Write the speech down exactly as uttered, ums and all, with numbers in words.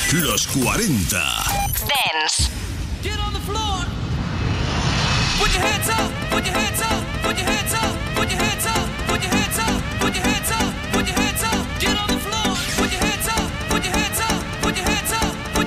Los cuarenta. Dance. Get on the floor. Put your hands up.